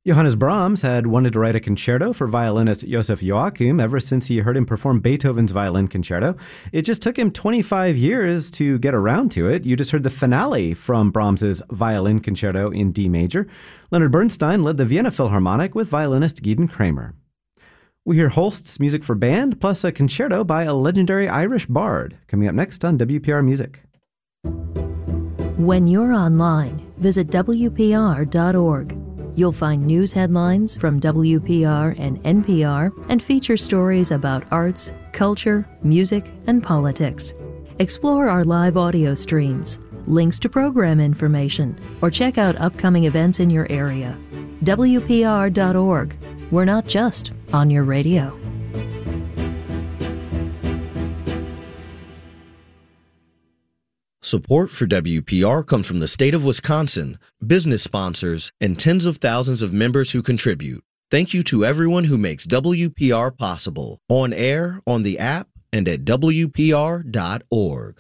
Johannes Brahms had wanted to write a concerto for violinist Joseph Joachim ever since he heard him perform Beethoven's Violin Concerto. It just took him 25 years to get around to it. You just heard the finale from Brahms's Violin Concerto in D major. Leonard Bernstein led the Vienna Philharmonic with violinist Gideon Kramer. We hear Holst's music for band, plus a concerto by a legendary Irish bard, coming up next on WPR Music. When you're online, visit WPR.org. You'll find news headlines from WPR and NPR and feature stories about arts, culture, music, and politics. Explore our live audio streams, links to program information, or check out upcoming events in your area. WPR.org. We're not just on your radio. Support for WPR comes from the state of Wisconsin, business sponsors, and tens of thousands of members who contribute. Thank you to everyone who makes WPR possible, on air, on the app, and at WPR.org.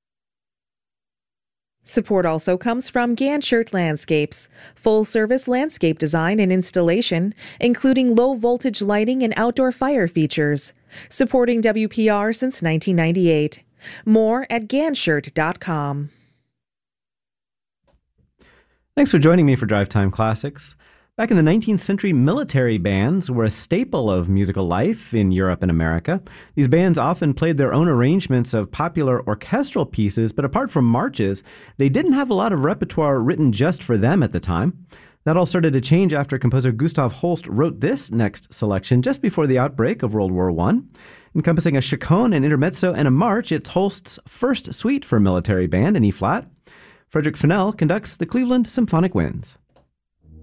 Support also comes from Ganshert Landscapes, full-service landscape design and installation, including low-voltage lighting and outdoor fire features, supporting WPR since 1998. More at Ganshert.com. Thanks for joining me for Drive Time Classics. Back in the 19th century, military bands were a staple of musical life in Europe and America. These bands often played their own arrangements of popular orchestral pieces, but apart from marches, they didn't have a lot of repertoire written just for them at the time. That all started to change after composer Gustav Holst wrote this next selection just before the outbreak of World War I. Encompassing a chaconne, an intermezzo, and a march, it's Holst's first suite for military band in E-flat. Frederick Fennell conducts the Cleveland Symphonic Winds.